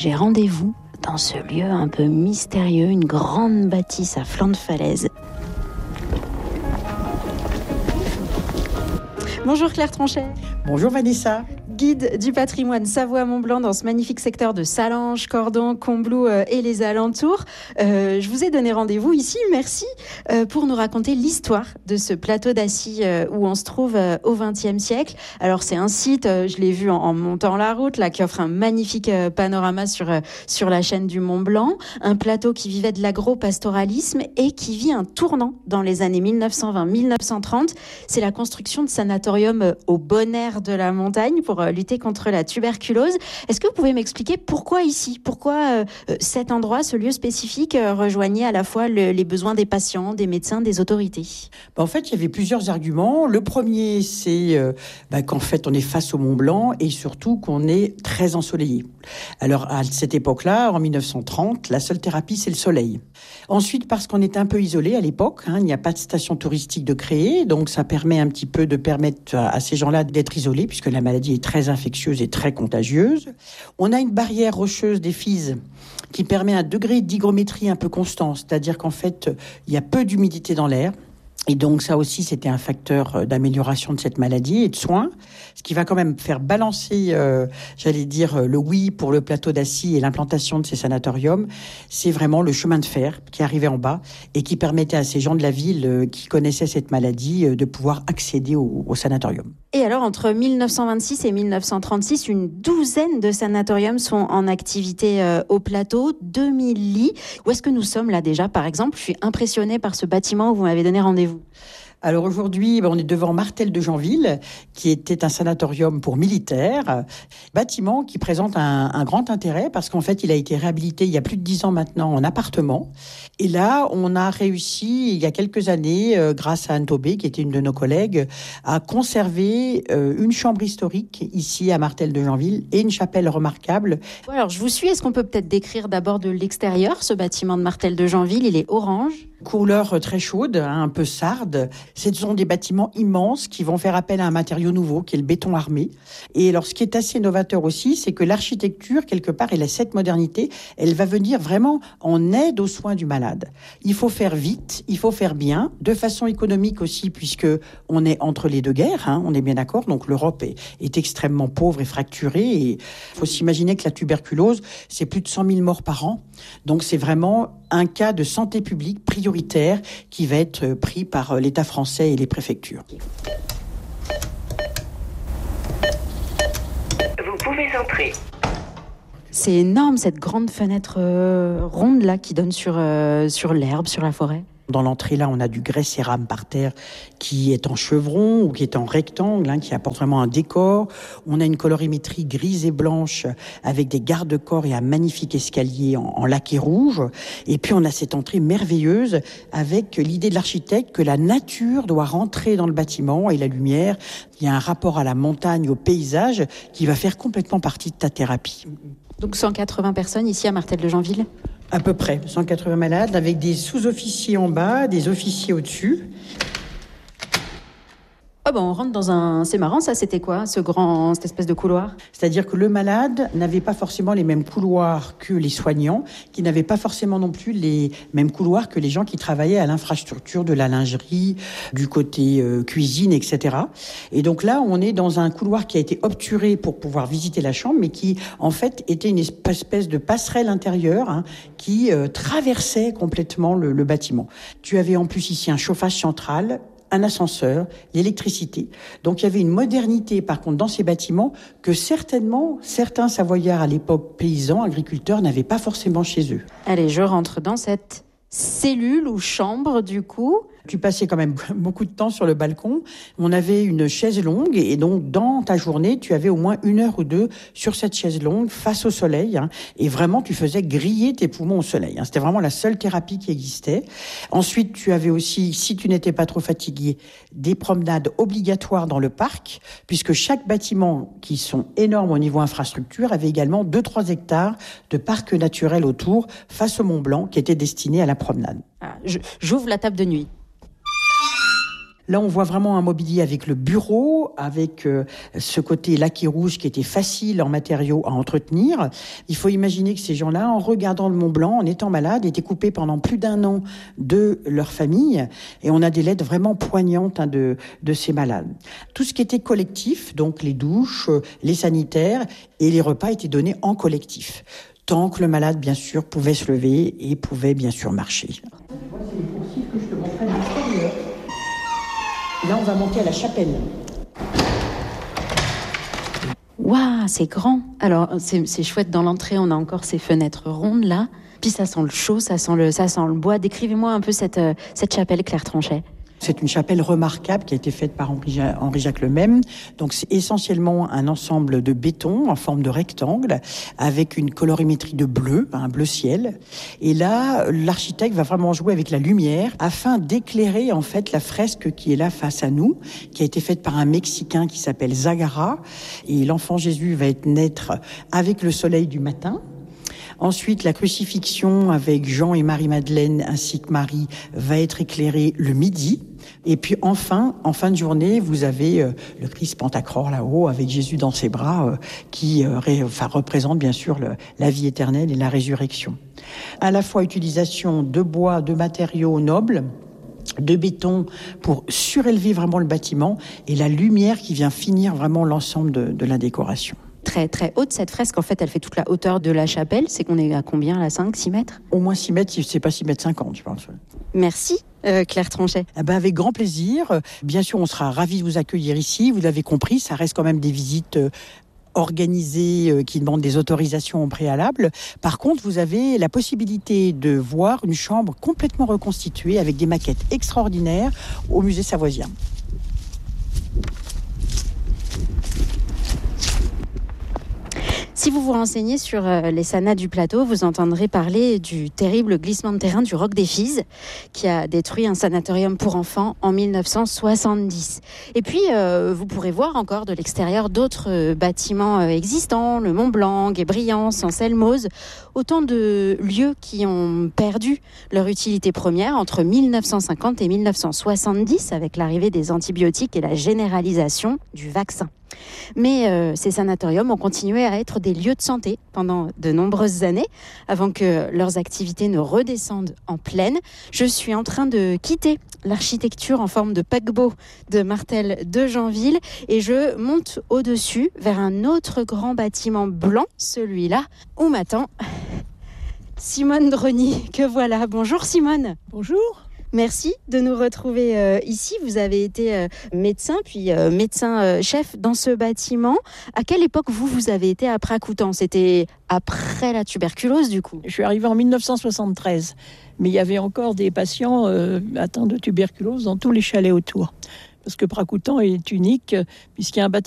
J'ai rendez-vous dans ce lieu un peu mystérieux, une grande bâtisse à flanc de falaise. Bonjour Claire Tronchet. Bonjour Vanessa. Guide du patrimoine Savoie-Mont-Blanc dans ce magnifique secteur de Sallanches, Cordon, Combloux et les alentours. Je vous ai donné rendez-vous ici, merci, pour nous raconter l'histoire de ce plateau d'Assy où on se trouve au XXe siècle. Alors c'est un site, je l'ai vu en montant la route, là, qui offre un magnifique panorama sur la chaîne du Mont-Blanc. Un plateau qui vivait de l'agro-pastoralisme et qui vit un tournant dans les années 1920-1930. C'est la construction de sanatorium au bon air de la montagne pour lutter contre la tuberculose. Est-ce que vous pouvez m'expliquer pourquoi ici ? Pourquoi cet endroit, ce lieu spécifique, rejoignait à la fois les besoins des patients, des médecins, des autorités ? En fait, il y avait plusieurs arguments. Le premier, c'est qu'en fait, on est face au Mont-Blanc et surtout qu'on est très ensoleillé. Alors, à cette époque-là, en 1930, la seule thérapie, c'est le soleil. Ensuite, parce qu'on est un peu isolé à l'époque, il n'y a pas de station touristique de créer, donc ça permet un petit peu de permettre à ces gens-là d'être isolés, puisque la maladie est très infectieuse et très contagieuse. On a une barrière rocheuse des Fises qui permet un degré d'hygrométrie un peu constant, c'est-à-dire qu'en fait, il y a peu d'humidité dans l'air. Et donc ça aussi, c'était un facteur d'amélioration de cette maladie et de soins, ce qui va quand même faire balancer, le oui pour le plateau d'Assy et l'implantation de ces sanatoriums. C'est vraiment le chemin de fer qui arrivait en bas et qui permettait à ces gens de la ville qui connaissaient cette maladie de pouvoir accéder au sanatorium. Et alors, entre 1926 et 1936, une douzaine de sanatoriums sont en activité au plateau, 2000 lits. Où est-ce que nous sommes là déjà, par exemple ? Je suis impressionnée par ce bâtiment où vous m'avez donné rendez-vous. Alors aujourd'hui, on est devant Martel de Janville, qui était un sanatorium pour militaires, bâtiment qui présente un grand intérêt parce qu'en fait, il a été réhabilité il y a plus de 10 ans maintenant en appartement. Et là, on a réussi, il y a quelques années, grâce à Anne Taubé, qui était une de nos collègues, à conserver une chambre historique ici à Martel de Janville et une chapelle remarquable. Alors, je vous suis. Est-ce qu'on peut peut-être décrire d'abord de l'extérieur ce bâtiment de Martel de Janville ? Il est orange. Couleur très chaude, un peu sarde. Ce sont des bâtiments immenses qui vont faire appel à un matériau nouveau, qui est le béton armé. Et alors, ce qui est assez novateur aussi, c'est que l'architecture, quelque part, et cette modernité, elle va venir vraiment en aide aux soins du malade. Il faut faire vite, il faut faire bien, de façon économique aussi, puisque on est entre les deux guerres, on est bien d'accord. Donc, l'Europe est extrêmement pauvre et fracturée. Et il faut s'imaginer que la tuberculose, c'est plus de 100 000 morts par an. Donc, c'est vraiment un cas de santé publique prioritaire qui va être pris par l'État français et les préfectures. Vous pouvez entrer. C'est énorme cette grande fenêtre ronde là qui donne sur l'herbe, sur la forêt. Dans l'entrée, là, on a du grès cérame par terre qui est en chevron ou qui est en rectangle, qui apporte vraiment un décor. On a une colorimétrie grise et blanche avec des garde-corps et un magnifique escalier en laqué rouge. Et puis, on a cette entrée merveilleuse avec l'idée de l'architecte que la nature doit rentrer dans le bâtiment et la lumière. Il y a un rapport à la montagne, au paysage qui va faire complètement partie de ta thérapie. Donc 180 personnes ici à Martel de Janville ? À peu près, 180 malades, avec des sous-officiers en bas, des officiers au-dessus. On rentre dans un... C'est marrant ça, c'était quoi, cette espèce de couloir ? C'est-à-dire que le malade n'avait pas forcément les mêmes couloirs que les soignants, qui n'avaient pas forcément non plus les mêmes couloirs que les gens qui travaillaient à l'infrastructure de la lingerie, du côté cuisine, etc. Et donc là, on est dans un couloir qui a été obturé pour pouvoir visiter la chambre, mais qui, en fait, était une espèce de passerelle intérieure qui traversait complètement le bâtiment. Tu avais en plus ici un chauffage central, un ascenseur, l'électricité. Donc il y avait une modernité par contre dans ces bâtiments que certainement certains Savoyards à l'époque paysans, agriculteurs n'avaient pas forcément chez eux. Allez, je rentre dans cette cellule ou chambre du coup. Tu passais quand même beaucoup de temps sur le balcon. On avait une chaise longue et donc dans ta journée, tu avais au moins 1 heure ou 2 sur cette chaise longue face au soleil. Et vraiment, tu faisais griller tes poumons au soleil. C'était vraiment la seule thérapie qui existait. Ensuite, tu avais aussi, si tu n'étais pas trop fatigué, des promenades obligatoires dans le parc, puisque chaque bâtiment, qui sont énormes au niveau infrastructure, avait également 2-3 hectares de parc naturel autour, face au Mont-Blanc, qui était destiné à la promenade. J'ouvre la table de nuit. Là, on voit vraiment un mobilier avec le bureau, avec ce côté laqué rouge qui était facile en matériaux à entretenir. Il faut imaginer que ces gens-là, en regardant le Mont Blanc, en étant malades, étaient coupés pendant plus d'1 an de leur famille. Et on a des lettres vraiment poignantes de ces malades. Tout ce qui était collectif, donc les douches, les sanitaires et les repas étaient donnés en collectif. Tant que le malade, bien sûr, pouvait se lever et pouvait, bien sûr, marcher. Moi, c'est les poursuites que je te montrais de l'extérieur. Là, on va monter à la chapelle. Waouh, c'est grand. Alors, c'est chouette, dans l'entrée, on a encore ces fenêtres rondes, là. Puis ça sent le chaud, ça sent le bois. Décrivez-moi un peu cette chapelle, Claire Tronchet. C'est une chapelle remarquable qui a été faite par Henri-Jacques Lemesme. Donc c'est essentiellement un ensemble de béton en forme de rectangle avec une colorimétrie de bleu, un bleu ciel. Et là, l'architecte va vraiment jouer avec la lumière afin d'éclairer en fait la fresque qui est là face à nous, qui a été faite par un Mexicain qui s'appelle Zagara. Et l'enfant Jésus va naître avec le soleil du matin. Ensuite, la crucifixion avec Jean et Marie-Madeleine ainsi que Marie va être éclairée le midi. Et puis enfin, en fin de journée, vous avez le Christ Pantacrore là-haut avec Jésus dans ses bras qui représente bien sûr la vie éternelle et la résurrection. À la fois utilisation de bois, de matériaux nobles, de béton pour surélever vraiment le bâtiment et la lumière qui vient finir vraiment l'ensemble de la décoration. Très très haute cette fresque, en fait elle fait toute la hauteur de la chapelle. C'est qu'on est à combien là, 5, 6 mètres? Au moins 6 mètres, si c'est pas 6 mètres 50 je pense. Merci Claire Tronchet. Avec grand plaisir. Bien sûr on sera ravis de vous accueillir ici. Vous l'avez compris, ça reste quand même des visites organisées qui demandent des autorisations au préalable. Par contre, vous avez la possibilité de voir une chambre complètement reconstituée avec des maquettes extraordinaires au musée Savoisien. Si vous vous renseignez sur les SANA du plateau, vous entendrez parler du terrible glissement de terrain du Roc des Fises qui a détruit un sanatorium pour enfants en 1970. Et puis, vous pourrez voir encore de l'extérieur d'autres bâtiments existants, le Mont Blanc, Guébriant, Sancelles-Mauze, autant de lieux qui ont perdu leur utilité première entre 1950 et 1970 avec l'arrivée des antibiotiques et la généralisation du vaccin. Mais ces sanatoriums ont continué à être des lieux de santé pendant de nombreuses années avant que leurs activités ne redescendent en plaine. Je suis en train de quitter l'architecture en forme de paquebot de Martel de Janville et je monte au-dessus vers un autre grand bâtiment blanc, celui-là, où m'attend Simone Drony, que voilà. Bonjour Simone. Bonjour. Merci de nous retrouver ici. Vous avez été médecin, puis médecin-chef dans ce bâtiment. À quelle époque vous avez été à Pracoutan? C'était après la tuberculose, du coup? Je suis arrivée en 1973, mais il y avait encore des patients atteints de tuberculose dans tous les chalets autour. Parce que Pracoutan est unique, puisqu'il y a un bâtiment